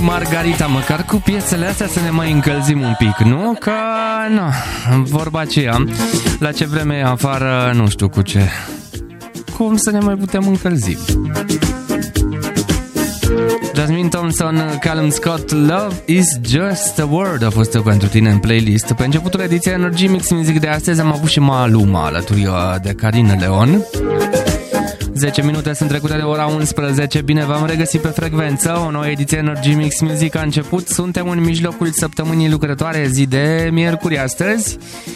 Margarita, măcar cu piesele astea să ne mai încălzim un pic, nu? Că, nu, vorba aceea, la ce vreme e afară, nu știu cu ce. Cum să ne mai putem încălzi? Jasmine Thompson, Callum Scott, Love is just a word a fost pentru tine în playlist. Pe începutul ediției Energy Mix Music de astăzi am avut și Maluma alături de Carina Leon. 10 minute sunt trecute de ora 11. Bine v-am regăsit pe frecvență. O nouă ediție Energy Mix Music a început. Suntem în mijlocul săptămânii lucrătoare, zi de miercuri astăzi,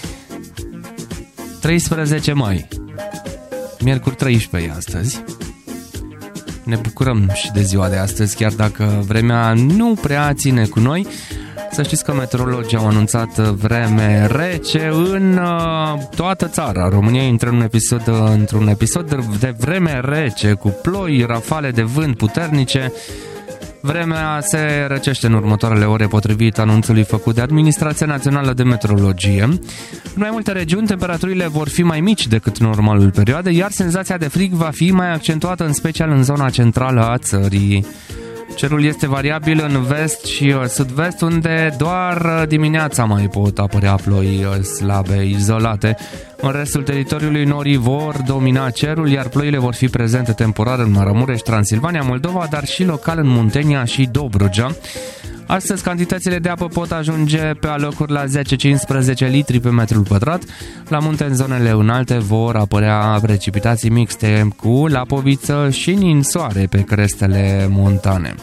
13 mai. Miercuri 13 astăzi. Ne bucurăm și de ziua de astăzi, chiar dacă vremea nu prea ține cu noi. Să știți că meteorologii au anunțat vreme rece în toată țara. România intră într-un episod de vreme rece, cu ploi, rafale de vânt puternice. Vremea se răcește în următoarele ore, potrivit anunțului făcut de Administrația Națională de Meteorologie. În mai multe regiuni, temperaturile vor fi mai mici decât normalul perioadei, iar senzația de frig va fi mai accentuată, în special în zona centrală a țării. Cerul este variabil în vest și sud-vest, unde doar dimineața mai pot apărea ploi slabe, izolate. În restul teritoriului norii vor domina cerul, iar ploile vor fi prezente temporar în Maramureș, Transilvania, Moldova, dar și local în Muntenia și Dobrogea. Astăzi, cantitățile de apă pot ajunge pe alocuri la 10-15 litri pe metrul pătrat. La munte, în zonele înalte, vor apărea precipitații mixte cu lapoviță și ninsoare pe crestele montane.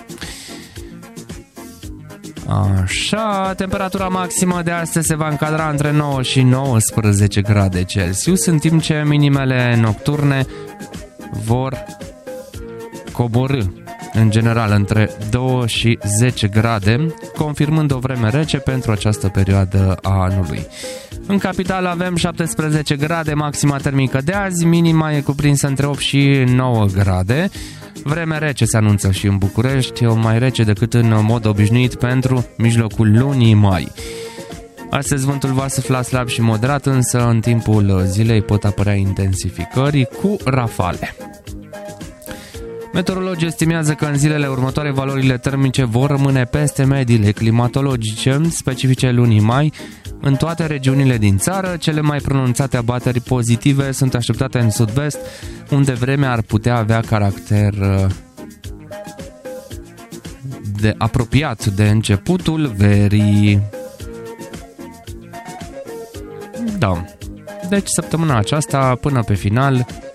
Așa, temperatura maximă de astăzi se va încadra între 9 și 19 grade Celsius, în timp ce minimele nocturne vor coborî în general între 2 și 10 grade, confirmând o vreme rece pentru această perioadă a anului. În capitală avem 17 grade maxima termică de azi, minima e cuprinsă între 8 și 9 grade. Vreme rece se anunță și în București, mai rece decât în mod obișnuit pentru mijlocul lunii mai. Astăzi vântul va sufla slab și moderat, însă în timpul zilei pot apărea intensificări cu rafale. Meteorologii estimează că în zilele următoare valorile termice vor rămâne peste mediile climatologice specifice lunii mai în toate regiunile din țară. Cele mai pronunțate abateri pozitive sunt așteptate în sud-vest, unde vremea ar putea avea caracter de apropiat de începutul verii. Da. Deci săptămâna aceasta, până pe final,